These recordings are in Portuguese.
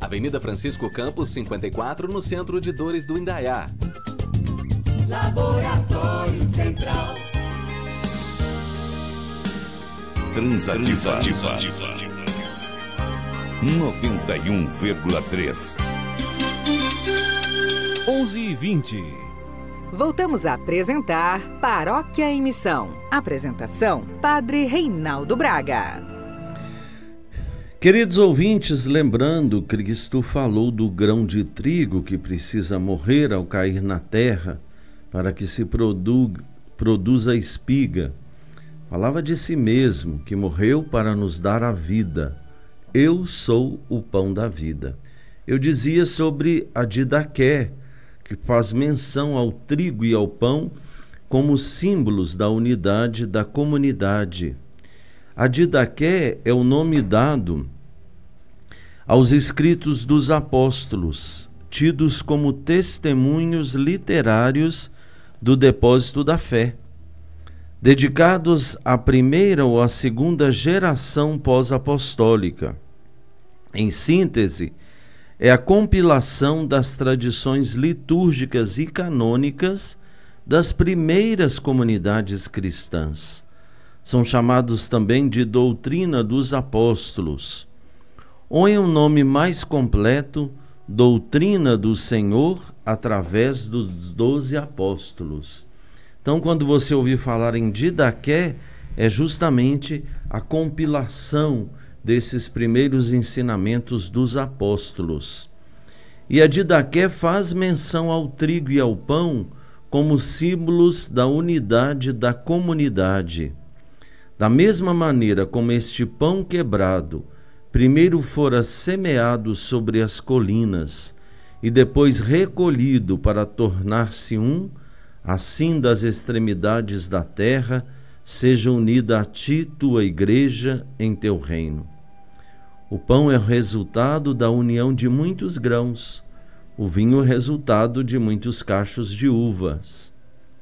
Avenida Francisco Campos, 54, no centro de Dores do Indaiá. Laboratório Central. Transativa 91,3. 11h20. Voltamos a apresentar Paróquia em Missão. Apresentação, Padre Reinaldo Braga. Queridos ouvintes, lembrando, Cristo falou do grão de trigo que precisa morrer ao cair na terra para que se produza espiga. Falava de si mesmo, que morreu para nos dar a vida. Eu sou o pão da vida. Eu dizia sobre a didaqué, que faz menção ao trigo e ao pão como símbolos da unidade da comunidade. A didaqué é o nome dado aos escritos dos apóstolos, tidos como testemunhos literários do depósito da fé, dedicados à primeira ou à segunda geração pós-apostólica. Em síntese, é a compilação das tradições litúrgicas e canônicas das primeiras comunidades cristãs. São chamados também de doutrina dos apóstolos. Ou em um nome mais completo, doutrina do Senhor através dos 12 apóstolos. Então, quando você ouvir falar em didaqué, é justamente a compilação desses primeiros ensinamentos dos apóstolos. E a didaqué faz menção ao trigo e ao pão como símbolos da unidade da comunidade. Da mesma maneira como este pão quebrado primeiro fora semeado sobre as colinas e depois recolhido para tornar-se assim das extremidades da terra seja unida a ti, tua igreja, em teu reino. O pão é o resultado da união de muitos grãos, o vinho é o resultado de muitos cachos de uvas.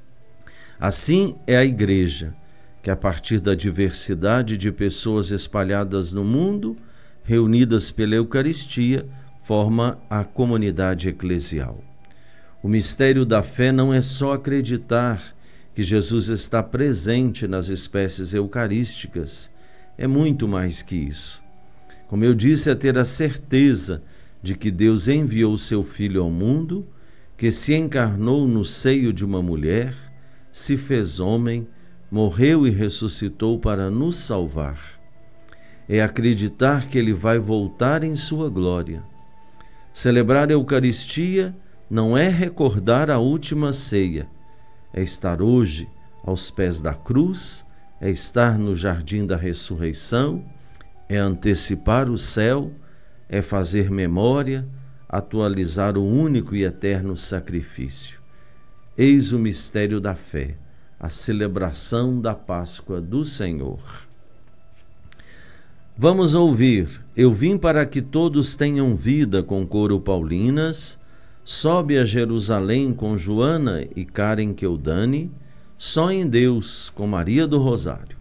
Assim é a igreja, que a partir da diversidade de pessoas espalhadas no mundo, reunidas pela Eucaristia, forma a comunidade eclesial. O mistério da fé não é só acreditar que Jesus está presente nas espécies eucarísticas, é muito mais que isso. Como eu disse, é ter a certeza de que Deus enviou seu Filho ao mundo, que se encarnou no seio de uma mulher, se fez homem, morreu e ressuscitou para nos salvar. É acreditar que Ele vai voltar em sua glória. Celebrar a Eucaristia não é recordar a última ceia, é estar hoje aos pés da cruz, é estar no jardim da ressurreição, é antecipar o céu, é fazer memória, atualizar o único e eterno sacrifício. Eis o mistério da fé, a celebração da Páscoa do Senhor. Vamos ouvir Eu Vim para que Todos Tenham Vida com coro Paulinas, Sobe a Jerusalém com Joana e Karen Keldani, Só em Deus com Maria do Rosário.